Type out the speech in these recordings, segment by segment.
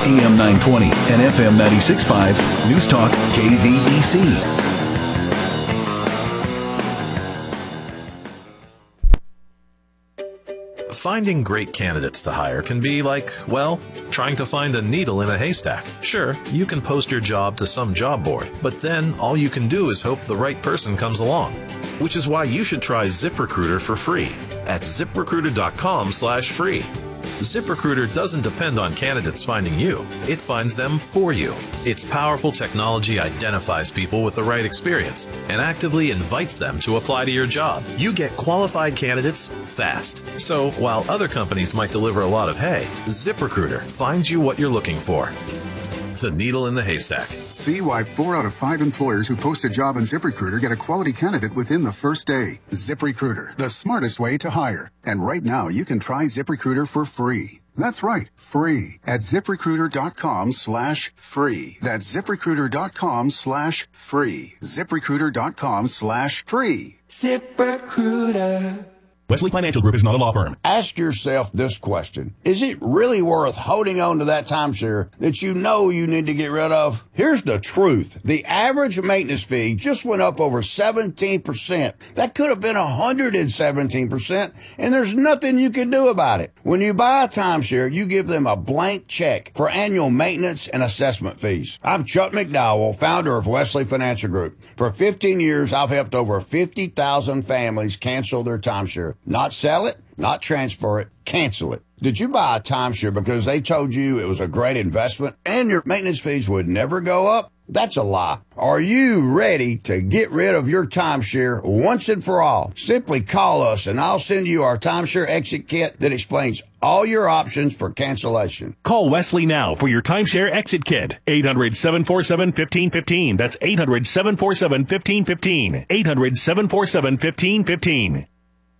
AM 920 and FM 96.5, News Talk KVEC. Finding great candidates to hire can be like, well, trying to find a needle in a haystack. Sure, you can post your job to some job board, but then all you can do is hope the right person comes along. Which is why you should try ZipRecruiter for free at ZipRecruiter.com/free. ZipRecruiter doesn't depend on candidates finding you. It finds them for you. Its powerful technology identifies people with the right experience and actively invites them to apply to your job. You get qualified candidates fast. So while other companies might deliver a lot of hay, ZipRecruiter finds you what you're looking for. The needle in the haystack. See why 4 out of 5 employers who post a job on ZipRecruiter get a quality candidate within the first day. ZipRecruiter, the smartest way to hire. And right now, you can try ZipRecruiter for free. That's right, free at ZipRecruiter.com/free. That's ZipRecruiter.com/free. ZipRecruiter.com/free. ZipRecruiter. Wesley Financial Group is not a law firm. Ask yourself this question. Is it really worth holding on to that timeshare that you know you need to get rid of? Here's the truth. The average maintenance fee just went up over 17%. That could have been 117%, and there's nothing you can do about it. When you buy a timeshare, you give them a blank check for annual maintenance and assessment fees. I'm Chuck McDowell, founder of Wesley Financial Group. For 15 years, I've helped over 50,000 families cancel their timeshare. Not sell it, not transfer it, cancel it. Did you buy a timeshare because they told you it was a great investment and your maintenance fees would never go up? That's a lie. Are you ready to get rid of your timeshare once and for all? Simply call us and I'll send you our timeshare exit kit that explains all your options for cancellation. Call Wesley now for your timeshare exit kit. 800-747-1515. That's 800-747-1515. 800-747-1515.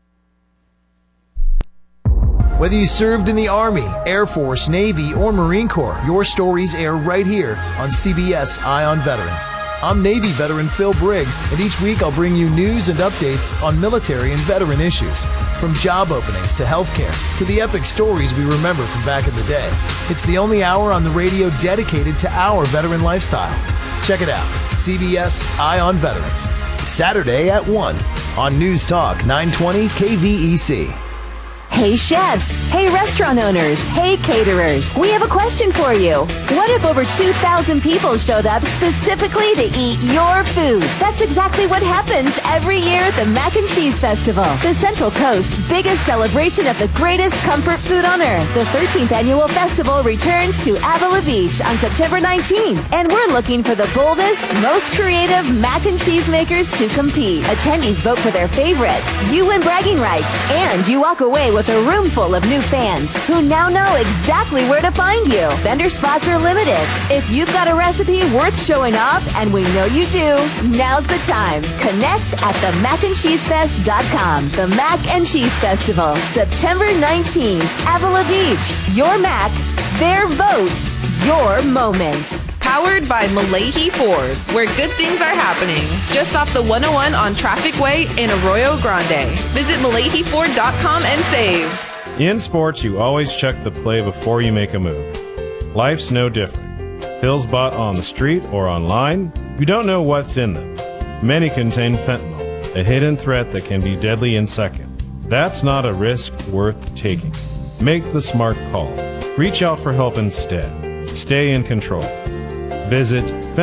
Whether you served in the Army, Air Force, Navy, or Marine Corps, your stories air right here on CBS Eye on Veterans. I'm Navy veteran Phil Briggs, and each week I'll bring you news and updates on military and veteran issues. From job openings to healthcare to the epic stories we remember from back in the day. It's the only hour on the radio dedicated to our veteran lifestyle. Check it out, CBS Eye on Veterans. Saturday at 1 on News Talk 920 KVEC. Hey chefs, hey restaurant owners, hey caterers, we have a question for you. What if over 2,000 people showed up specifically to eat your food? That's exactly what happens every year at the Mac and Cheese Festival, the Central Coast's biggest celebration of the greatest comfort food on earth. The 13th annual festival returns to Avila Beach on September 19th, and we're looking for the boldest, most creative mac and cheese makers to compete. Attendees vote for their favorite. You win bragging rights, and you walk away with a room full of new fans who now know exactly where to find you. Vendor spots are limited. If you've got a recipe worth showing off, and we know you do, now's the time. Connect at themacandcheesefest.com. The Mac and Cheese Festival, September 19th, Avila Beach. Your Mac, their vote, your moment. Powered by Malahi Ford, where good things are happening. Just off the 101 on Traffic Way in Arroyo Grande. Visit MalahiFord.com and save. In sports, you always check the play before you make a move. Life's no different. Pills bought on the street or online, you don't know what's in them. Many contain fentanyl, a hidden threat that can be deadly in seconds. That's not a risk worth taking. Make the smart call. Reach out for help instead. Stay in control. Visit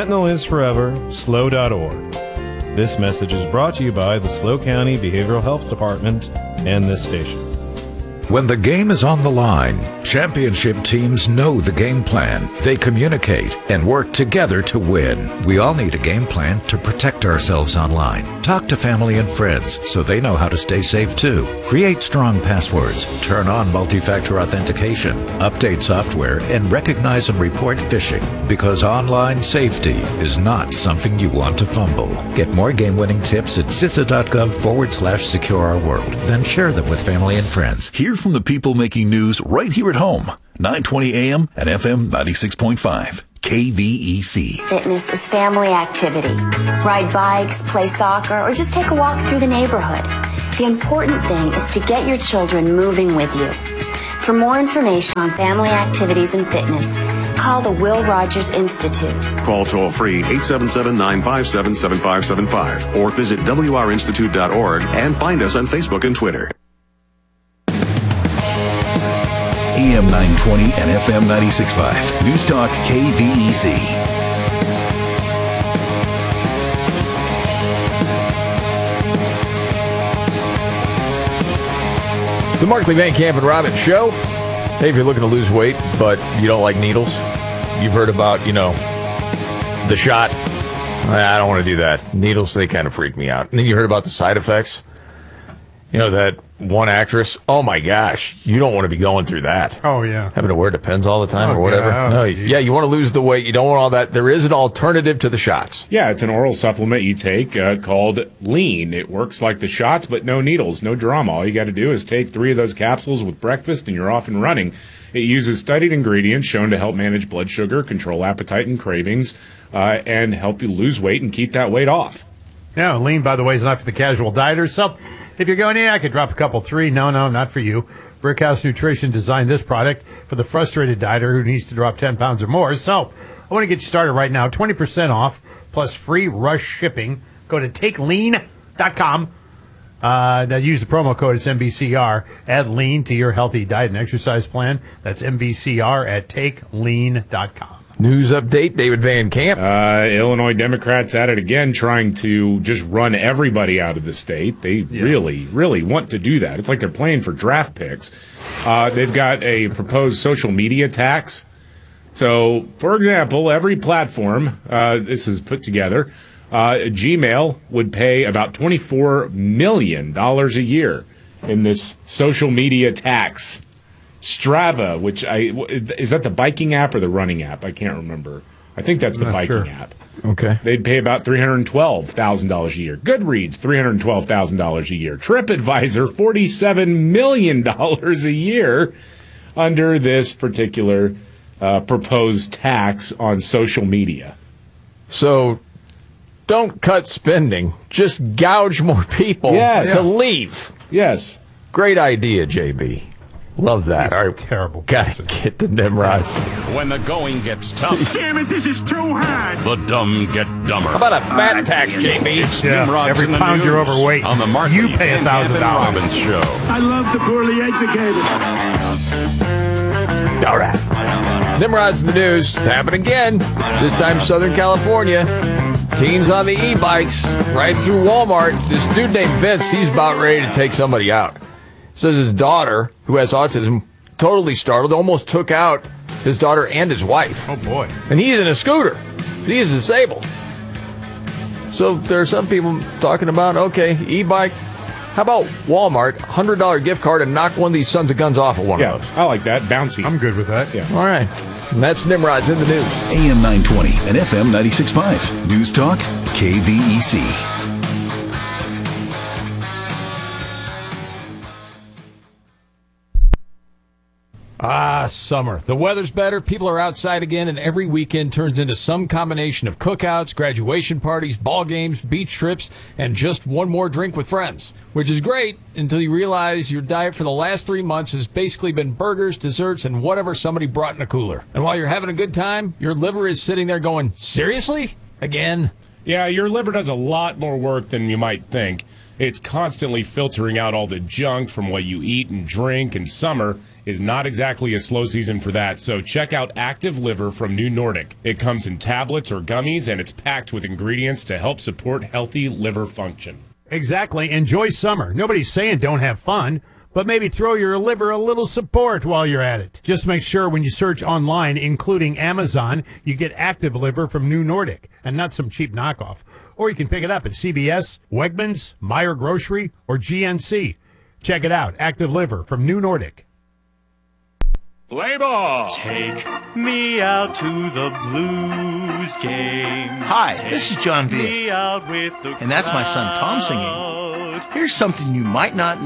fentanylisforeverslow.org. This message is brought to you by the SLO County Behavioral Health Department and this station. When the game is on the line, championship teams know the game plan. They communicate and work together to win. We all need a game plan to protect ourselves online. Talk to family and friends so they know how to stay safe too. Create strong passwords, turn on multi-factor authentication, update software, and recognize and report phishing, because online safety is not something you want to fumble. Get more game-winning tips at CISA.gov/secure-our-world. Then share them with family and friends. Hear from the people making news right here at home. 920 AM and FM 96.5. KVEC. Fitness is family activity. Ride bikes, play soccer, or just take a walk through the neighborhood. The important thing is to get your children moving with you. For more information on family activities and fitness, call the Will Rogers Institute. Call toll-free 877-957-7575 or visit wrinstitute.org and find us on Facebook and Twitter. AM 920 and FM 96.5. News Talk KVEC. The Markley, Van Camp, and Robbins Show. Hey, if you're looking to lose weight, but you don't like needles, you've heard about, the shot. I don't want to do that. Needles, they kind of freak me out. And then you heard about the side effects. That one actress, oh my gosh, you don't want to be going through that. Oh, yeah. Having to wear Depends all the time or whatever. God. No, yeah, you want to lose the weight. You don't want all that. There is an alternative to the shots. Yeah, it's an oral supplement you take called Lean. It works like the shots, but no needles, no drama. All you got to do is take 3 of those capsules with breakfast, and you're off and running. It uses studied ingredients shown to help manage blood sugar, control appetite and cravings, and help you lose weight and keep that weight off. Yeah, Lean, by the way, is not for the casual dieter. So if you're going, I could drop a couple, 3. No, not for you. Brickhouse Nutrition designed this product for the frustrated dieter who needs to drop 10 pounds or more. So I want to get you started right now. 20% off plus free rush shipping. Go to takelean.com. Now use the promo code. It's MBCR. Add Lean to your healthy diet and exercise plan. That's MBCR at takelean.com. News update, David Van Camp. Illinois Democrats at it again, trying to just run everybody out of the state. They really, really want to do that. It's like they're playing for draft picks. They've got a proposed social media tax. So, for example, every platform, this is put together, Gmail would pay about $24 million a year in this social media tax. Strava, is that the biking app or the running app? I can't remember. I think that's the biking app. Okay. They'd pay about $312,000 a year. Goodreads, $312,000 a year. TripAdvisor, $47 million a year under this particular proposed tax on social media. So don't cut spending. Just gouge more people to leave. Yes. Great idea, JB. Love that. All right. Terrible. Gotta get to Nimrods. When the going gets tough. Damn it, this is too hard. The dumb get dumber. How about a fat tax, JB? It's Nimrods every in the pound news you're overweight, on the Markley, you pay $1,000. Robbins Show. I love the poorly educated. All right. Nimrod's in the news. Happen again. This time Southern California. Teens on the e-bikes right through Walmart. This dude named Vince, he's about ready to take somebody out. Says his daughter, who has autism, totally startled, almost took out his daughter and his wife. Oh, boy. And he's in a scooter. He is disabled. So there are some people talking about, okay, e-bike. How about Walmart, $100 gift card, and knock one of these sons of guns off of one of those? I like that. Bouncy. I'm good with that. Yeah. All right. And that's Nimrod's in the news. AM 920 and FM 96.5. News Talk KVEC. Summer. The weather's better, people are outside again, and every weekend turns into some combination of cookouts, graduation parties, ball games, beach trips, and just one more drink with friends. Which is great until you realize your diet for the last 3 months has basically been burgers, desserts, and whatever somebody brought in a cooler. And while you're having a good time, your liver is sitting there going, seriously? Again? Yeah, your liver does a lot more work than you might think. It's constantly filtering out all the junk from what you eat and drink, and summer is not exactly a slow season for that. So check out Active Liver from New Nordic. It comes in tablets or gummies, and it's packed with ingredients to help support healthy liver function. Exactly. Enjoy summer. Nobody's saying don't have fun, but maybe throw your liver a little support while you're at it. Just make sure when you search online, including Amazon, you get Active Liver from New Nordic and not some cheap knockoff. Or you can pick it up at CVS, Wegmans, Meijer Grocery, or GNC. Check it out. Active Liver from New Nordic. Play ball! Take me out to the Blues game. Hi, this is John Viett, and that's my son Tom singing. Here's something you might not know.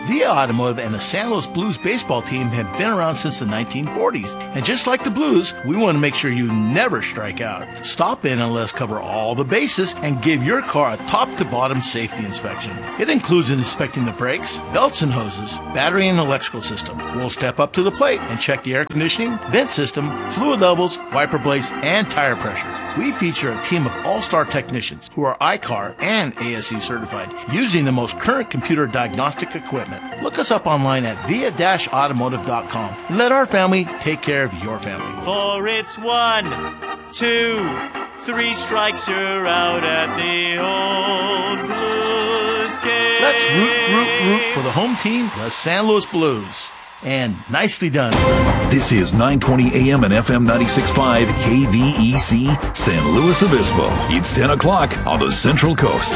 Via Automotive and the San Luis Blues baseball team have been around since the 1940s. And just like the Blues, we want to make sure you never strike out. Stop in and let us cover all the bases and give your car a top-to-bottom safety inspection. It includes inspecting the brakes, belts and hoses, battery and electrical system. We'll step up to the plate and check the air conditioning, vent system, fluid levels, wiper blades, and tire pressure. We feature a team of all-star technicians who are ICAR and ASE certified, using the most current computer diagnostic equipment. Look us up online at via-automotive.com and let our family take care of your family. For it's 1, 2, 3 strikes, you're out at the old Blues game. Let's root for the home team, the San Luis Blues. And nicely done. This is 920 AM and FM 96.5 KVEC San Luis Obispo. It's 10 o'clock on the Central Coast.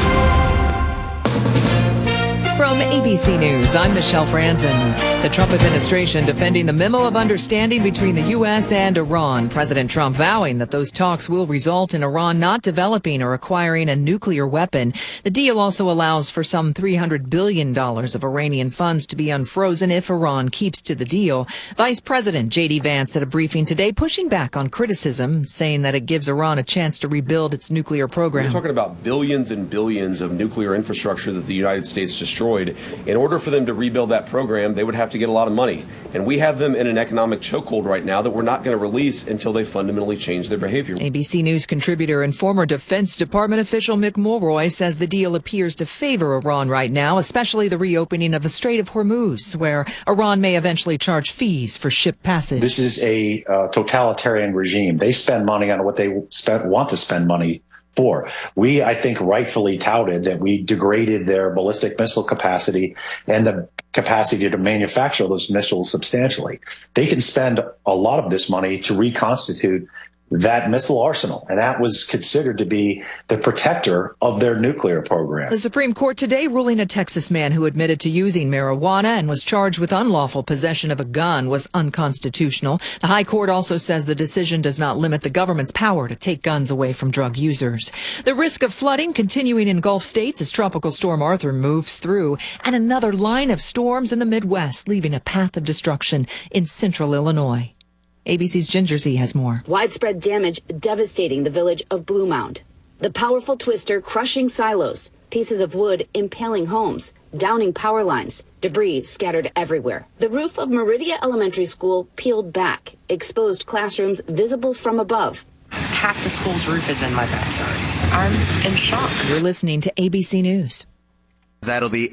From ABC News, I'm Michelle Franzen. The Trump administration defending the memo of understanding between the U.S. and Iran. President Trump vowing that those talks will result in Iran not developing or acquiring a nuclear weapon. The deal also allows for some $300 billion of Iranian funds to be unfrozen if Iran keeps to the deal. Vice President J.D. Vance at a briefing today pushing back on criticism, saying that it gives Iran a chance to rebuild its nuclear program. We're talking about billions and billions of nuclear infrastructure that the United States destroyed. In order for them to rebuild that program, they would have to get a lot of money. And we have them in an economic chokehold right now that we're not going to release until they fundamentally change their behavior. ABC News contributor and former Defense Department official Mick Mulroy says the deal appears to favor Iran right now, especially the reopening of the Strait of Hormuz, where Iran may eventually charge fees for ship passage. This is a totalitarian regime. They spend money on what they want to spend money for. We, I think, rightfully touted that we degraded their ballistic missile capacity and the capacity to manufacture those missiles substantially. They can spend a lot of this money to reconstitute that missile arsenal, and that was considered to be the protector of their nuclear program. The Supreme Court today ruling a Texas man who admitted to using marijuana and was charged with unlawful possession of a gun was unconstitutional. The High Court also says the decision does not limit the government's power to take guns away from drug users. The risk of flooding continuing in Gulf states as Tropical Storm Arthur moves through, and another line of storms in the Midwest, leaving a path of destruction in central Illinois. ABC's Ginger Z has more. Widespread damage devastating the village of Blue Mound. The powerful twister crushing silos, pieces of wood impaling homes, downing power lines, debris scattered everywhere. The roof of Meridia Elementary School peeled back, exposed classrooms visible from above. Half the school's roof is in my backyard. I'm in shock. You're listening to ABC News. That'll be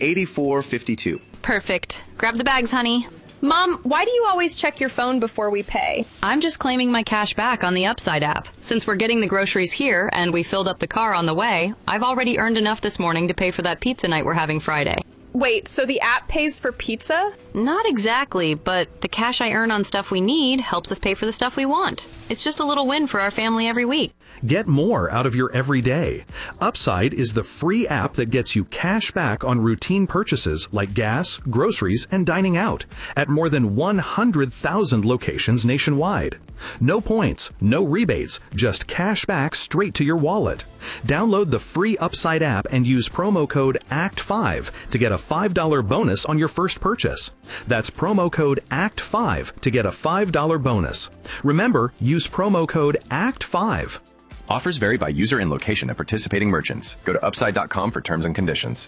84.52. Perfect. Grab the bags, honey. Mom, why do you always check your phone before we pay? I'm just claiming my cash back on the Upside app. Since we're getting the groceries here and we filled up the car on the way, I've already earned enough this morning to pay for that pizza night we're having Friday. Wait, so the app pays for pizza? Not exactly, but the cash I earn on stuff we need helps us pay for the stuff we want. It's just a little win for our family every week. Get more out of your everyday. Upside is the free app that gets you cash back on routine purchases like gas, groceries, and dining out at more than 100,000 locations nationwide. No points, no rebates, just cash back straight to your wallet. Download the free Upside app and use promo code ACT5 to get a $5 bonus on your first purchase. That's promo code ACT5 to get a $5 bonus. Remember, use promo code ACT5. Offers vary by user and location at participating merchants. Go to upside.com for terms and conditions.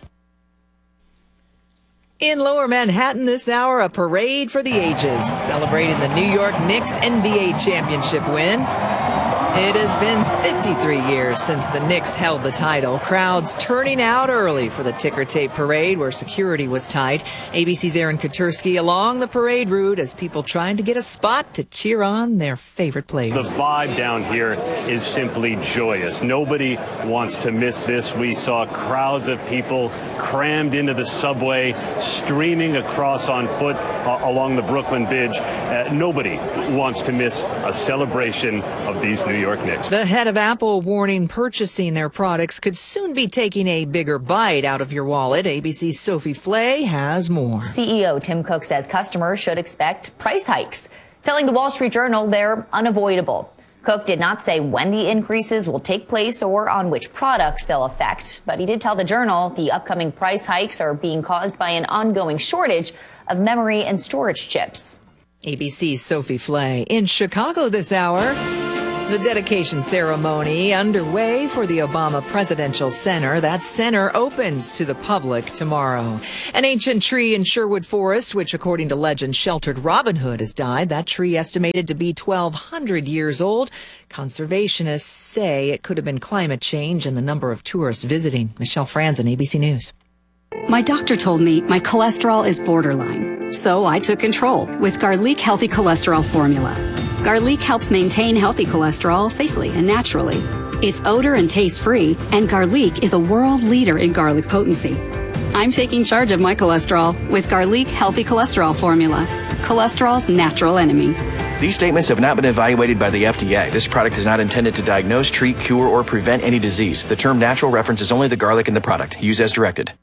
In Lower Manhattan this hour, a parade for the ages, celebrating the New York Knicks NBA championship win. It has been 53 years since the Knicks held the title. Crowds turning out early for the ticker tape parade where security was tight. ABC's Aaron Katursky along the parade route as people trying to get a spot to cheer on their favorite players. The vibe down here is simply joyous. Nobody wants to miss this. We saw crowds of people crammed into the subway, streaming across on foot along the Brooklyn Bridge. Nobody wants to miss a celebration of these New York Knicks. The head of Apple warning purchasing their products could soon be taking a bigger bite out of your wallet. ABC's Sophie Flay has more. CEO Tim Cook says customers should expect price hikes, telling the Wall Street Journal they're unavoidable. Cook did not say when the increases will take place or on which products they'll affect, but he did tell the Journal the upcoming price hikes are being caused by an ongoing shortage of memory and storage chips. ABC's Sophie Flay in Chicago this hour. The dedication ceremony underway for the Obama Presidential Center. That center opens to the public tomorrow. An ancient tree in Sherwood Forest, which according to legend sheltered Robin Hood, has died. That tree estimated to be 1,200 years old. Conservationists say it could have been climate change and the number of tourists visiting. Michelle Franzen, ABC News. My doctor told me my cholesterol is borderline, so I took control with Garlic Healthy Cholesterol Formula. Garlic helps maintain healthy cholesterol safely and naturally. It's odor and taste-free, and Garlic is a world leader in garlic potency. I'm taking charge of my cholesterol with Garlic Healthy Cholesterol Formula, cholesterol's natural enemy. These statements have not been evaluated by the FDA. This product is not intended to diagnose, treat, cure, or prevent any disease. The term natural references only the garlic in the product. Use as directed.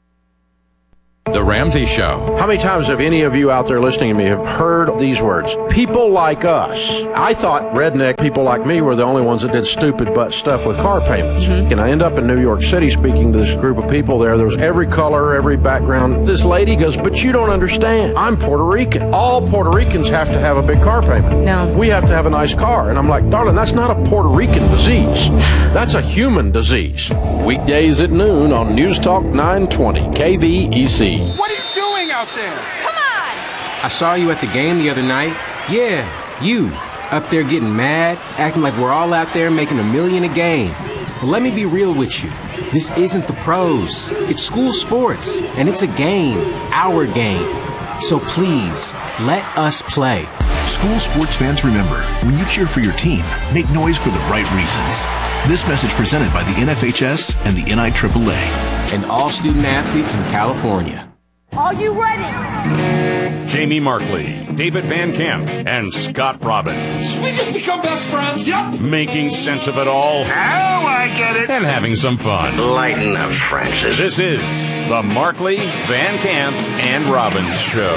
The Ramsey Show. How many times have any of you out there listening to me have heard these words? People like us. I thought redneck people like me were the only ones that did stupid butt stuff with car payments. And I end up in New York City speaking to this group of people there. There was every color, every background. This lady goes, but you don't understand. I'm Puerto Rican. All Puerto Ricans have to have a big car payment. No. We have to have a nice car. And I'm like, darling, that's not a Puerto Rican disease. That's a human disease. Weekdays at noon on News Talk 920 KVEC. What are you doing out there? Come on! I saw you at the game the other night. Yeah, you. Up there getting mad, acting like we're all out there making $1 million a game. Well, let me be real with you. This isn't the pros. It's school sports, and it's a game. Our game. So please, let us play. School sports fans, remember, when you cheer for your team, make noise for the right reasons. This message presented by the NFHS and the NIAAA. And all student athletes in California. Are you ready? Jamie Markley, David Van Camp, and Scott Robbins. We just become best friends. Yep. Making sense of it all. Now I get it. And having some fun. Lighten up, Francis. This is the Markley, Van Camp, and Robbins Show.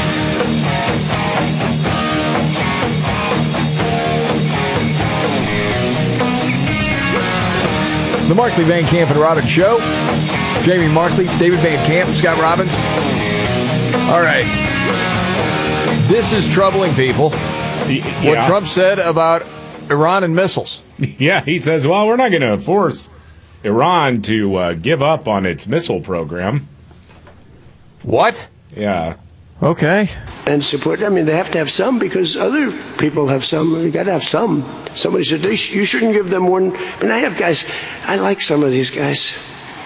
The Markley, Van Camp, and Robbins Show. Jamie Markley, David Van Camp, Scott Robbins. All right. This is troubling people. What Trump said about Iran and missiles. Yeah, he says, well, we're not going to force Iran to give up on its missile program. What? Yeah. Okay. And support, I mean, they have to have some because other people have some. You got to have some. Somebody said, you shouldn't give them one. I mean, I have guys, I like some of these guys.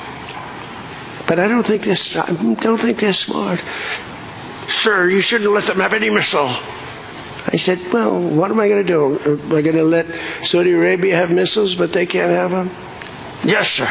But I don't think they're smart. Sir, you shouldn't let them have any missile. I said, well, what am I going to do? Am I going to let Saudi Arabia have missiles, but they can't have them? Yes, sir.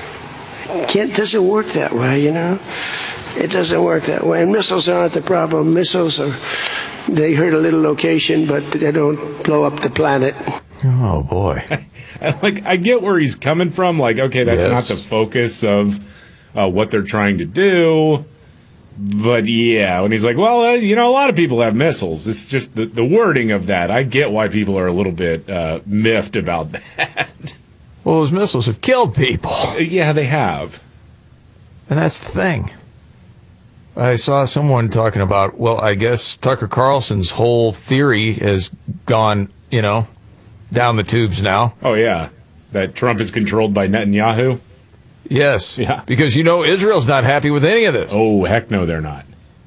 It doesn't work that way, you know. It doesn't work that way. And missiles aren't the problem. Missiles they hurt a little location, but they don't blow up the planet. Oh, boy. I get where he's coming from. Like, okay, that's not the focus of what they're trying to do. But, yeah, when he's like, well, a lot of people have missiles. It's just the wording of that. I get why people are a little bit miffed about that. Well, those missiles have killed people. Yeah, they have. And that's the thing. I saw someone talking about, well, I guess Tucker Carlson's whole theory has gone, down the tubes now. Oh, yeah. That Trump is controlled by Netanyahu? Yes. Yeah. Because, Israel's not happy with any of this. Oh, heck no, they're not.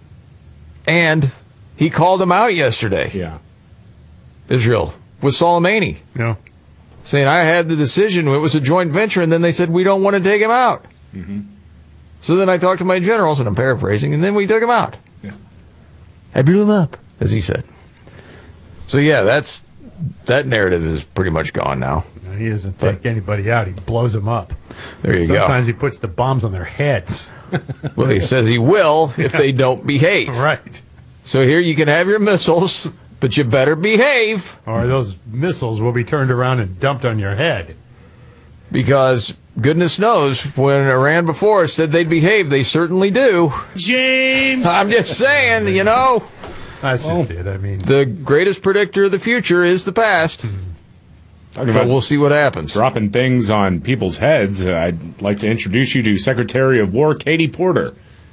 And he called them out yesterday. Yeah. Israel with Soleimani. Yeah. Saying, I had the decision, it was a joint venture, and then they said, we don't want to take him out. Mm-hmm. So then I talked to my generals, and I'm paraphrasing, and then we took him out. Yeah. I blew him up, as he said. So, yeah, that narrative is pretty much gone now. He doesn't take anybody out. He blows them up. There you go. Sometimes he puts the bombs on their heads. Well, he says he will if they don't behave. Right. So here you can have your missiles, but you better behave. Or those missiles will be turned around and dumped on your head. Because goodness knows, when Iran before said they'd behave, they certainly do. James! I'm just saying, That's just it. I mean, the greatest predictor of the future is the past. So we'll see what happens. Dropping things on people's heads. I'd like to introduce you to Secretary of War Katie Porter.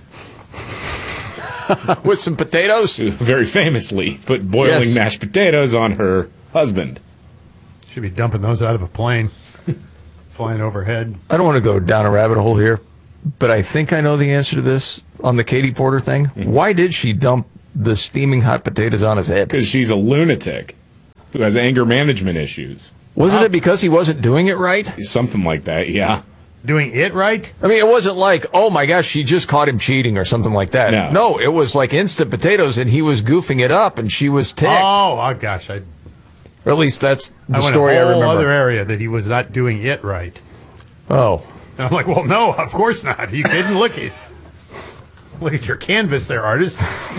With some potatoes? Who very famously put boiling mashed potatoes on her husband. Should be dumping those out of a plane, flying overhead. I don't want to go down a rabbit hole here, but I think I know the answer to this on the Katie Porter thing. Mm-hmm. Why did she dump the steaming hot potatoes on his head? Because she's a lunatic who has anger management issues. Wasn't it because he wasn't doing it right? Something like that, yeah. Doing it right? I mean, it wasn't like, oh my gosh, she just caught him cheating or something like that. No, it was like instant potatoes, and he was goofing it up, and she was ticked. Oh gosh. Or at least that's the story I remember. I went a whole other area that he was not doing it right. Oh. And I'm like, well, no, of course not. Are you kidding? Look at your canvas there, artist.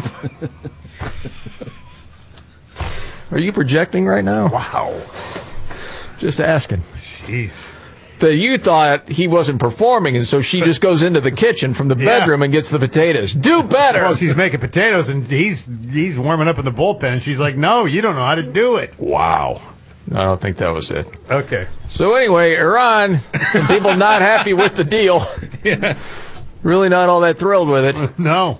Are you projecting right now? Wow. Just asking. Jeez. That you thought he wasn't performing, and so she just goes into the kitchen from the bedroom and gets the potatoes. Do better! Well, she's making potatoes, and he's warming up in the bullpen, and she's like, no, you don't know how to do it. Wow. I don't think that was it. Okay. So anyway, Iran, some people not happy with the deal. Yeah. Really not all that thrilled with it. No.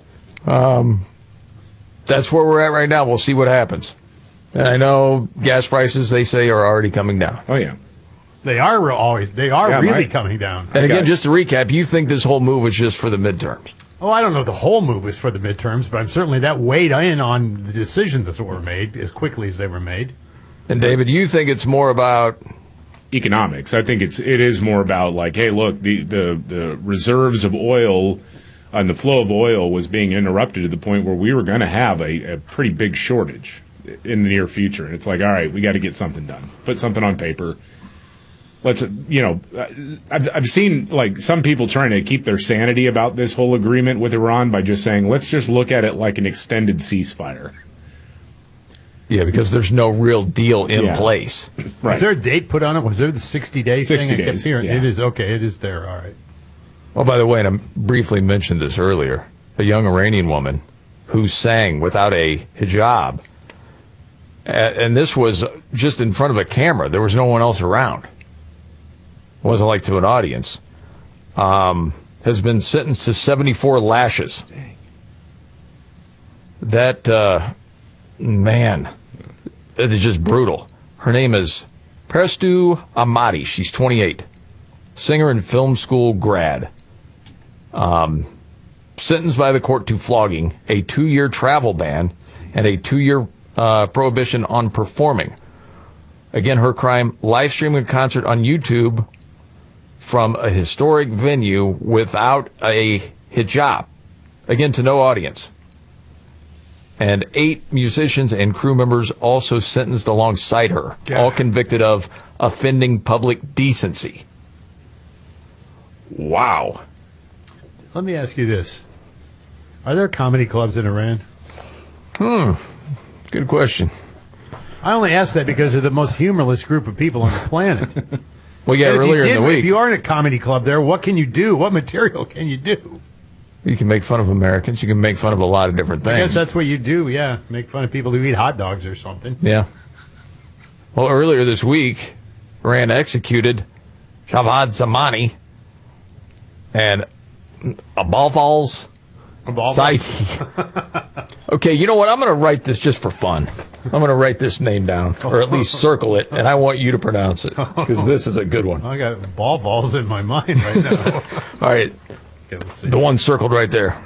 That's where we're at right now. We'll see what happens. And I know gas prices, they say, are already coming down. Oh, yeah. They are really coming down. And again, just to recap, you think this whole move was just for the midterms? Oh, I don't know if the whole move was for the midterms, but certainly that weighed in on the decisions that were made as quickly as they were made. And David, you think it's more about economics? I think it is more about like, hey, look, the reserves of oil and the flow of oil was being interrupted to the point where we were going to have a pretty big shortage in the near future. And it's like, all right, we got to get something done. Put something on paper. Let's, I've seen like some people trying to keep their sanity about this whole agreement with Iran by just saying, let's just look at it like an extended ceasefire. Yeah, because there's no real deal in place. Right. Was there a date put on it? Was there the 60-day 60 days. Yeah. It is, okay, it is there, all right. Well, by the way, and I briefly mentioned this earlier, a young Iranian woman who sang without a hijab, and this was just in front of a camera. There was no one else around. It wasn't like to an audience. Has been sentenced to 74 lashes. Dang. That, man, it is just brutal. Her name is Prestu Ahmadi. She's 28. Singer and film school grad. Sentenced by the court to flogging, a 2-year travel ban, and a 2-year prohibition on performing. Again, her crime, live streaming a concert on YouTube from a historic venue without a hijab. Again, to no audience. And 8 musicians and crew members also sentenced alongside her, all convicted of offending public decency. Wow. Let me ask you this. Are there comedy clubs in Iran? Good question. I only ask that because they're the most humorless group of people on the planet. Well, yeah, earlier in the week. If you aren't a comedy club there, what can you do? What material can you do? You can make fun of Americans. You can make fun of a lot of different things. I guess that's what you do, yeah. Make fun of people who eat hot dogs or something. Yeah. Well, earlier this week, Iran executed Javad Zamani and Abalfals Saiti. Okay, you know what? I'm going to write this just for fun. I'm going to write this name down, or at least circle it, and I want you to pronounce it, because this is a good one. I got ball balls in my mind right now. All right. Okay, the one circled right there.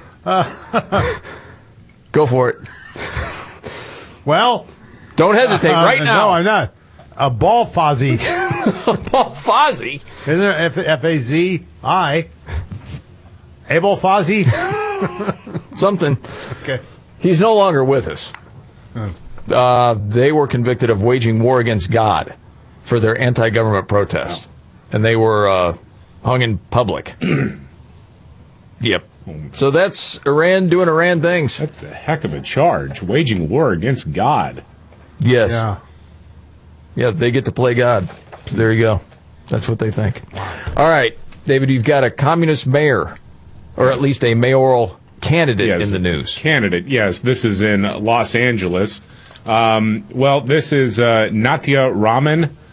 Go for it. Well, don't hesitate right now. No, I'm not. A ball fozzie. A ball fozzie? Isn't there F-A-Z-I? Abel Fozzie? Something. Okay. He's no longer with us. They were convicted of waging war against God for their anti-government protest. And they were hung in public. Yep. So that's Iran doing Iran things. That's a heck of a charge. Waging war against God. Yes. Yeah. Yeah, they get to play God. There you go. That's what they think. All right, David, you've got a communist mayor, or at least a mayoral candidate in the news. Candidate, yes. This is in Los Angeles. Well, this is Natya Raman.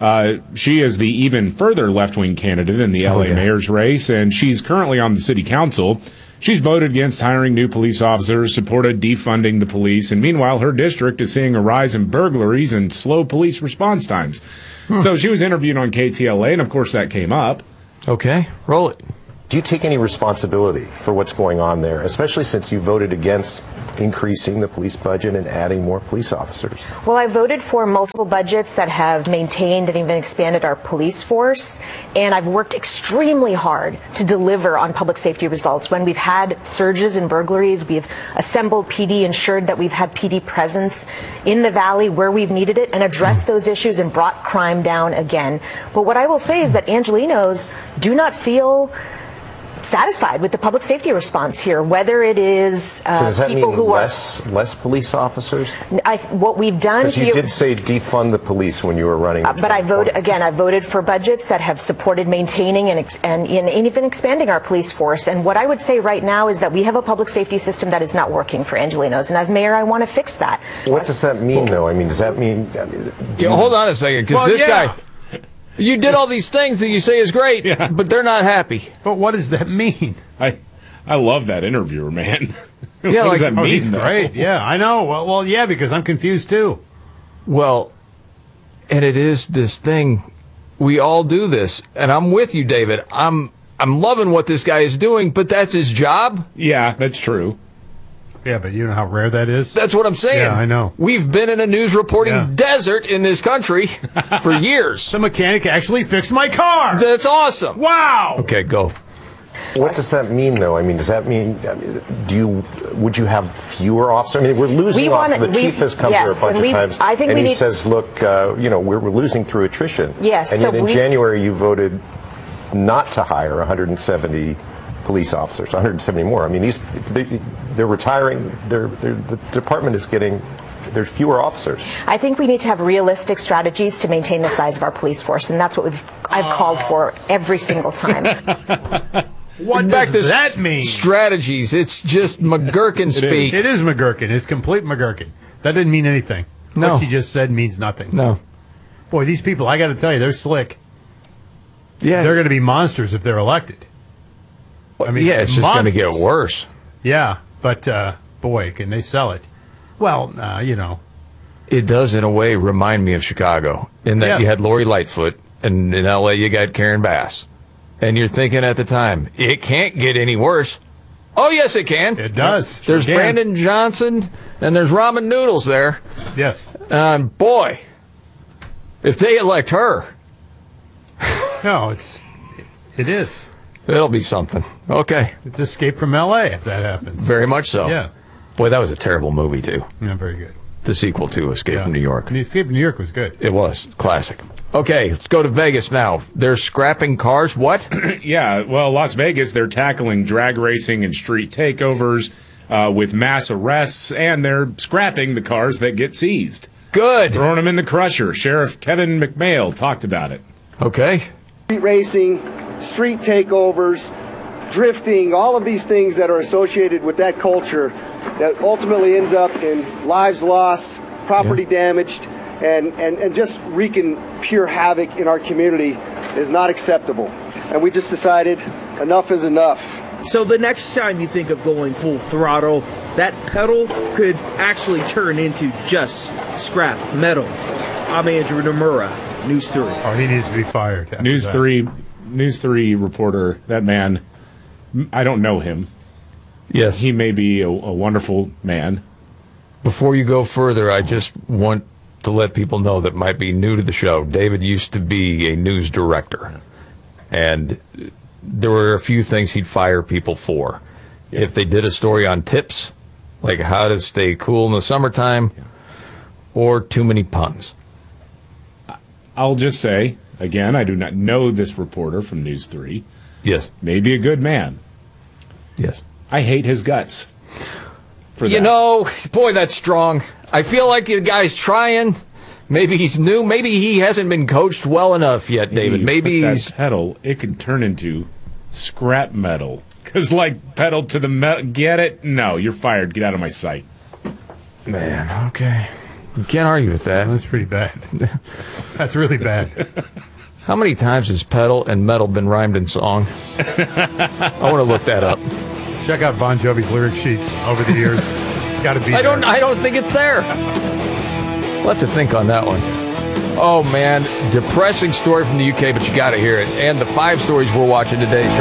She is the even further left-wing candidate in the LA mayor's race, and she's currently on the city council. She's voted against hiring new police officers, supported defunding the police, and meanwhile, her district is seeing a rise in burglaries and slow police response times. So she was interviewed on KTLA, and of course that came up. Okay, roll it. Do you take any responsibility for what's going on there, especially since you voted against increasing the police budget and adding more police officers? Well, I voted for multiple budgets that have maintained and even expanded our police force, and I've worked extremely hard to deliver on public safety results. When we've had surges in burglaries, we've assembled PD, ensured that we've had PD presence in the valley where we've needed it, and addressed those issues and brought crime down again. But what I will say is that Angelenos do not feel satisfied with the public safety response here, whether it is does that people mean who less police officers? What we've done because here, you did say defund the police when you were running. But I voted for budgets that have supported maintaining and even expanding our police force. And what I would say right now is that we have a public safety system that is not working for Angelenos, and as mayor, I want to fix that. What does that mean, though? I mean, does that mean? Hold on a second, because this guy. You did all these things that you say is great, but they're not happy. But what does that mean? I love that interviewer, man. What Yeah, does that mean? He's great. Yeah, I know. Well, yeah, because I'm confused too. Well, and it is this thing. We all do this, and I'm with you, David. I'm loving what this guy is doing, but that's his job. Yeah, that's true. Yeah, but you know how rare that is? That's what I'm saying. Yeah, I know. We've been in a news reporting desert in this country for years. The mechanic actually fixed my car. That's awesome. Wow. Okay, go. What does that mean, though? I mean, does that mean would you have fewer officers? I mean, we're losing officers. The chief has come here a bunch of times, and he says, "Look, we're losing through attrition." Yes, and yet in January you voted not to hire 170 police officers, 170 more. I mean, they're retiring. The department is getting. There's fewer officers. I think we need to have realistic strategies to maintain the size of our police force, and that's what I've called for every single time. What does that mean? Strategies. It's just McGurkin speak. It is McGurkin. It's complete McGurkin. That didn't mean anything. No. What you just said means nothing. No. Boy, these people, I got to tell you, they're slick. Yeah. They're going to be monsters if they're elected. I mean, yeah, it's just going to get worse. Yeah, but boy, can they sell it. Well, It does, in a way, remind me of Chicago, in that you had Lori Lightfoot, and in L.A. you got Karen Bass. And you're thinking at the time, it can't get any worse. Oh, yes, it can. It does. There's Sure can. Brandon Johnson, and there's ramen noodles there. Yes. Boy, if they elect her. No, it is. It'll be something. Okay. It's Escape from L.A. if that happens. Very much so. Yeah. Boy, that was a terrible movie, too. Yeah, very good. The sequel to Escape from New York. And Escape from New York was good. It was. Classic. Okay, let's go to Vegas now. They're scrapping cars. What? Yeah, well, Las Vegas, they're tackling drag racing and street takeovers with mass arrests, and they're scrapping the cars that get seized. Good. Throwing them in the crusher. Sheriff Kevin McMail talked about it. Okay. Street racing, street takeovers, drifting, all of these things that are associated with that culture that ultimately ends up in lives lost, property damaged, and just wreaking pure havoc in our community is not acceptable. And we just decided enough is enough. So the next time you think of going full throttle, that pedal could actually turn into just scrap metal. I'm Andrew Nomura, News 3. Oh, he needs to be fired. News 3 reporter, that man, I don't know him. Yes. He may be a wonderful man. Before you go further, I just want to let people know that might be new to the show. David used to be a news director, and there were a few things he'd fire people for. Yeah. If they did a story on tips, like how to stay cool in the summertime, or too many puns. I'll just say, again, I do not know this reporter from News 3. Yes. Maybe a good man. Yes. I hate his guts. You know, boy, that's strong. I feel like the guy's trying. Maybe he's new. Maybe he hasn't been coached well enough yet, David. Maybe he's... That pedal, it can turn into scrap metal. Because, like, pedal to the metal, get it? No, you're fired. Get out of my sight. Man, okay. You can't argue with that. That's pretty bad. That's really bad. How many times has pedal and metal been rhymed in song? I want to look that up. Check out Bon Jovi's lyric sheets over the years. It's got to be. I don't think it's there. We'll have to think on that one. Oh man, depressing story from the UK, but you got to hear it. And the 5 stories we're watching today.